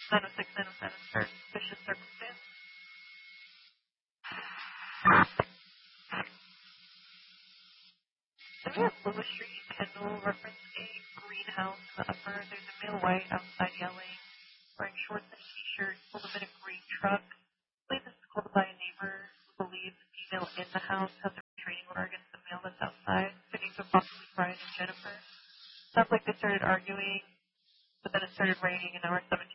906-907, start suspicious circumstance. Then we have Lewis Street, Kendall, reference a greenhouse in the upper. There's a male white outside yelling, wearing shorts and a t-shirt, pulled up in a green truck. I believe this is called by a neighbor who believes the female in the house has a restraining order against the male that's outside, sitting to possibly Brian and Jennifer. Sounds like they started arguing, but then it started raining, and now we're 7